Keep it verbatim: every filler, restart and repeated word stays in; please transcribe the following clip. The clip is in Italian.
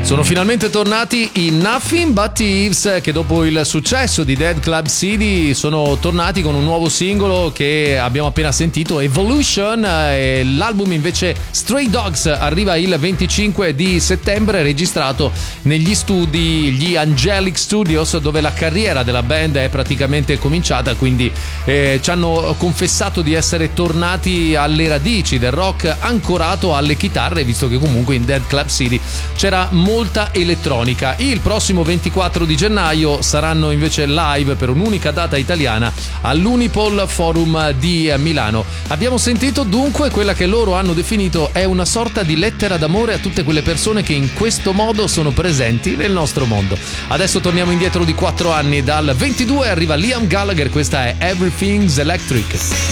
Sono finalmente tornati i Nothing But Thieves, che dopo il successo di Dead Club City sono tornati con un nuovo singolo che abbiamo appena sentito, Evolution. E l'album invece Stray Dogs arriva il venticinque di settembre, registrato negli studi, gli Angelic Studios, dove la carriera della band è praticamente cominciata, quindi eh, ci hanno confessato di essere tornati alle radici del rock ancorato alle chitarre, visto che comunque in Dead Club City c'era molto molta elettronica. Il prossimo ventiquattro di gennaio saranno invece live per un'unica data italiana all'Unipol Forum di Milano. Abbiamo sentito dunque quella che loro hanno definito è una sorta di lettera d'amore a tutte quelle persone che in questo modo sono presenti nel nostro mondo. Adesso torniamo indietro di quattro anni, dal ventidue arriva Liam Gallagher, questa è Everything's Electric.